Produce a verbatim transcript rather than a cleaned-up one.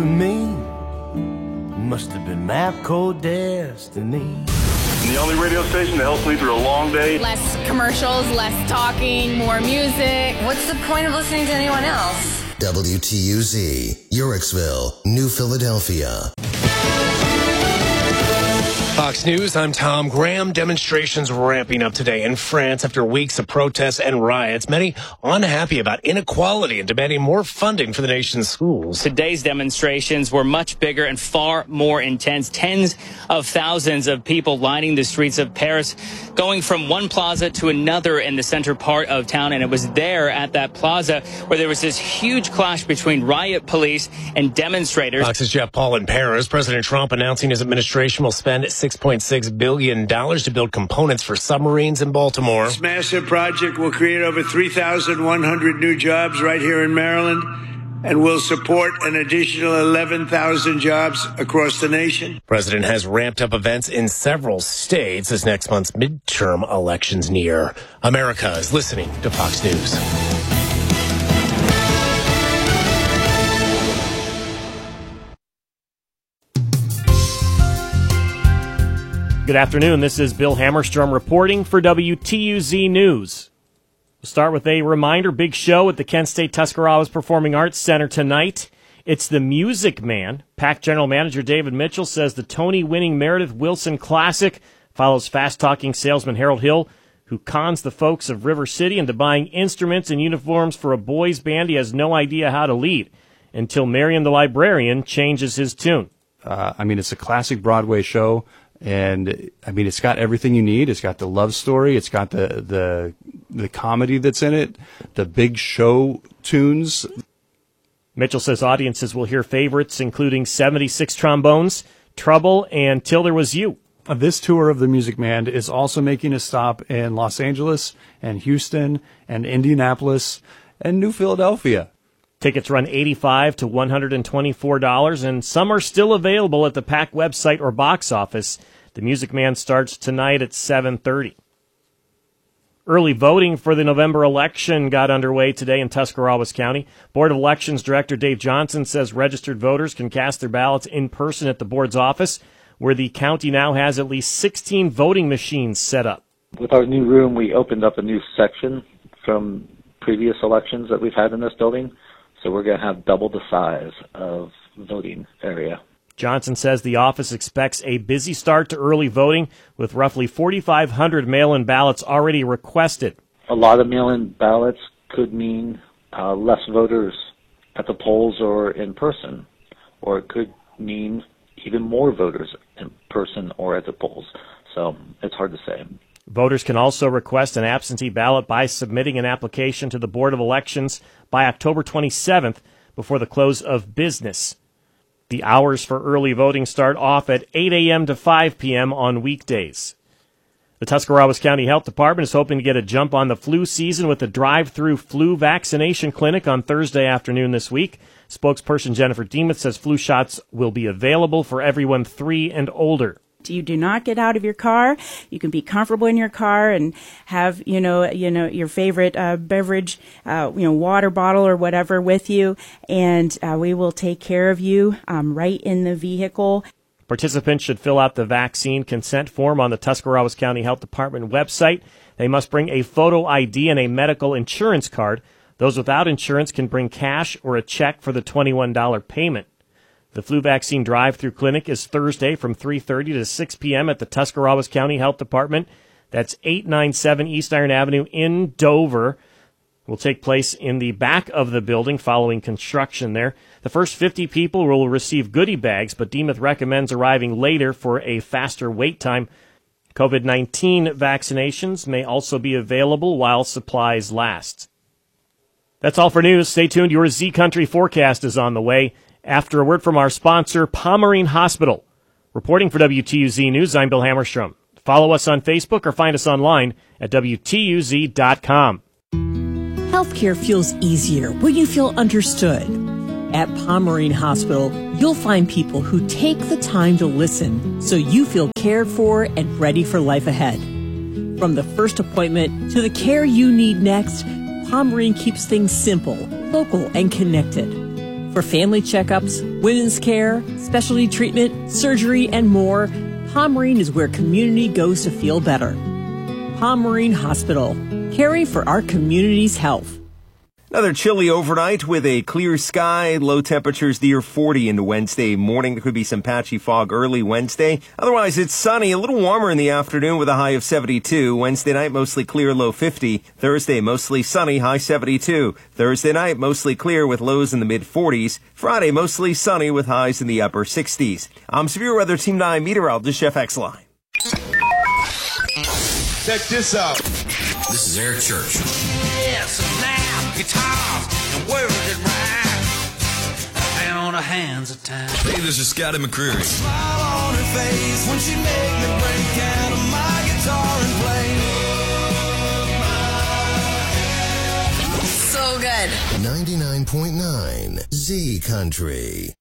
Me must have been map code destiny. The only radio station that helps me through a long day. Less commercials, less talking, more music. What's the point of listening to anyone else? W T U Z, Yorksville, New Philadelphia. Fox News, I'm Tom Graham. Demonstrations ramping up today in France after weeks of protests and riots. Many unhappy about inequality and demanding more funding for the nation's schools. Today's demonstrations were much bigger and far more intense. Tens of thousands of people lining the streets of Paris, going from one plaza to another in the center part of town. And it was there at that plaza where there was this huge clash between riot police and demonstrators. Fox's Jeff Paul in Paris. President Trump announcing his administration will spend six point six billion dollars to build components for submarines in Baltimore. This massive project will create over three thousand one hundred new jobs right here in Maryland and will support an additional eleven thousand jobs across the nation. President has ramped up events in several states as next month's midterm elections near. America is listening to Fox News. Good afternoon. This is Bill Hammerstrom reporting for W T U Z News. We'll start with a reminder. Big show at the Kent State Tuscarawas Performing Arts Center tonight. It's the Music Man. PAC General Manager David Mitchell says the Tony-winning Meredith Willson Classic follows fast-talking salesman Harold Hill, who cons the folks of River City into buying instruments and uniforms for a boys' band he has no idea how to lead, until Marion the Librarian changes his tune. Uh, I mean, it's a classic Broadway show. And I mean, it's got everything you need. It's got the love story. It's got the the the comedy that's in it, the big show tunes. Mitchell says audiences will hear favorites including seventy-six Trombones, Trouble, and Till There Was You. This tour of the Music Man is also making a stop in Los Angeles and Houston and Indianapolis and New Philadelphia. Tickets run eighty-five dollars to one hundred twenty-four dollars, and some are still available at the PAC website or box office. The Music Man starts tonight at seven thirty. Early voting for the November election got underway today in Tuscarawas County. Board of Elections Director Dave Johnson says registered voters can cast their ballots in person at the board's office, where the county now has at least sixteen voting machines set up. With our new room, we opened up a new section from previous elections that we've had in this building. So we're going to have double the size of voting area. Johnson says the office expects a busy start to early voting with roughly forty-five hundred mail-in ballots already requested. A lot of mail-in ballots could mean uh, less voters at the polls or in person, or it could mean even more voters in person or at the polls. So it's hard to say. Voters can also request an absentee ballot by submitting an application to the Board of Elections by October twenty-seventh before the close of business. The hours for early voting start off at eight a.m. to five p.m. on weekdays. The Tuscarawas County Health Department is hoping to get a jump on the flu season with a drive-through flu vaccination clinic on Thursday afternoon this week. Spokesperson Jennifer Demuth says flu shots will be available for everyone three and older. You do not get out of your car. You can be comfortable in your car and have, you know, you know, your favorite uh, beverage, uh, you know, water bottle or whatever with you, and uh, we will take care of you um, right in the vehicle. Participants should fill out the vaccine consent form on the Tuscarawas County Health Department website. They must bring a photo I D and a medical insurance card. Those without insurance can bring cash or a check for the twenty-one dollars payment. The flu vaccine drive-through clinic is Thursday from three thirty to six p.m. at the Tuscarawas County Health Department. That's eight ninety-seven East Iron Avenue in Dover. Will take place in the back of the building following construction there. The first fifty people will receive goodie bags, but Demuth recommends arriving later for a faster wait time. COVID nineteen vaccinations may also be available while supplies last. That's all for news. Stay tuned. Your Z Country forecast is on the way. After a word from our sponsor, Pomerene Hospital. Reporting for W T U Z News, I'm Bill Hammerstrom. Follow us on Facebook or find us online at W T U Z dot com. Healthcare feels easier when you feel understood. At Pomerene Hospital, you'll find people who take the time to listen so you feel cared for and ready for life ahead. From the first appointment to the care you need next, Pomerene keeps things simple, local, and connected. For family checkups, women's care, specialty treatment, surgery, and more, Palm Marine is where community goes to feel better. Palm Marine Hospital, caring for our community's health. Another chilly overnight with a clear sky, low temperatures near forty into Wednesday morning. There could be some patchy fog early Wednesday. Otherwise, it's sunny, a little warmer in the afternoon with a high of seventy-two. Wednesday night, mostly clear, low fifty. Thursday, mostly sunny, high seventy-two. Thursday night, mostly clear with lows in the mid-forties. Friday, mostly sunny with highs in the upper sixties. I'm Severe Weather Team nine meteorologist Jeff Exline. Check this out. This is Eric Church. Yes, now guitars and words that rhyme. Down the hands of time. Hey, this is Scotty McCreery. Smile on her face when she make me break out of my guitar and play. So good. ninety-nine point nine Z Country.